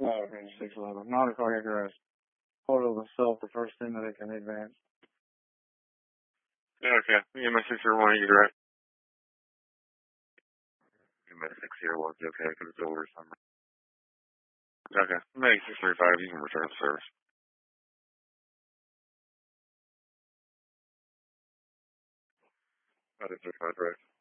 Oh, okay, 611. Not a cardiac arrest. Photo of himself, the first thing that they can advance. Yeah, okay. EMS 601, you direct. EMS 601, okay, because it's over summer. Okay. Maybe 635, you can return to service. That is 635, direct.